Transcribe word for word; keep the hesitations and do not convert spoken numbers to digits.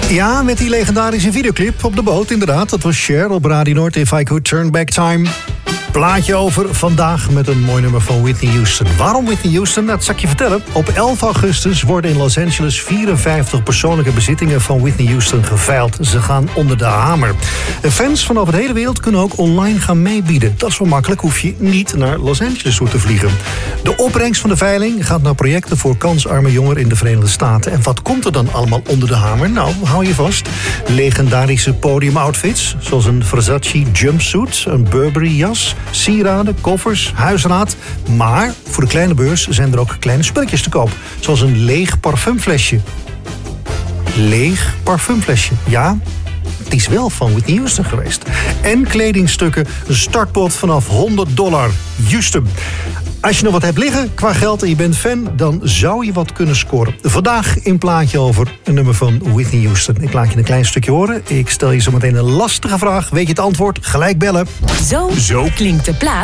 Ja, met die legendarische videoclip op de boot, inderdaad. Dat was Cher op Radio Noord, If I Could Turn Back Time. Plaatje over vandaag met een mooi nummer van Whitney Houston. Waarom Whitney Houston? Dat zal ik je vertellen. Op elf augustus worden in Los Angeles vierenvijftig persoonlijke bezittingen van Whitney Houston geveild. Ze gaan onder de hamer. En fans van over de hele wereld kunnen ook online gaan meebieden. Dat is wel makkelijk, hoef je niet naar Los Angeles toe te vliegen. De opbrengst van de veiling gaat naar projecten voor kansarme jongeren in de Verenigde Staten. En wat komt er dan allemaal onder de hamer? Nou, hou je vast. Legendarische podiumoutfits, zoals een Versace jumpsuit, een Burberry jas, sieraden, koffers, huisraad. Maar voor de kleine beurs zijn er ook kleine spulletjes te koop. Zoals een leeg parfumflesje. Leeg parfumflesje, ja. Het is wel van Whitney Houston geweest. En kledingstukken, een startpot vanaf honderd dollar. Houston. Als je nog wat hebt liggen qua geld en je bent fan, dan zou je wat kunnen scoren. Vandaag in Plaatje over een nummer van Whitney Houston. Ik laat je een klein stukje horen. Ik stel je zo meteen een lastige vraag. Weet je het antwoord? Gelijk bellen. Zo, Zo. klinkt de plaat